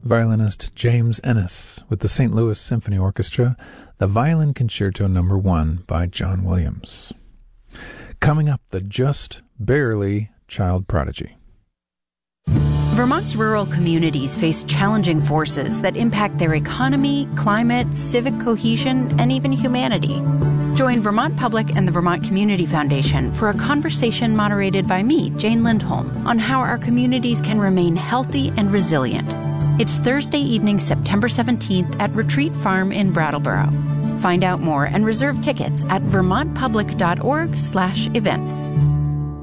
violinist James Ennis with the St. Louis Symphony Orchestra, the Violin Concerto No. 1 by John Williams. Coming up, the just barely child prodigy. Vermont's rural communities face challenging forces that impact their economy, climate, civic cohesion, and even humanity. Join Vermont Public and the Vermont Community Foundation for a conversation moderated by me, Jane Lindholm, on how our communities can remain healthy and resilient. It's Thursday evening, September 17th at Retreat Farm in Brattleboro. Find out more and reserve tickets at vermontpublic.org/events.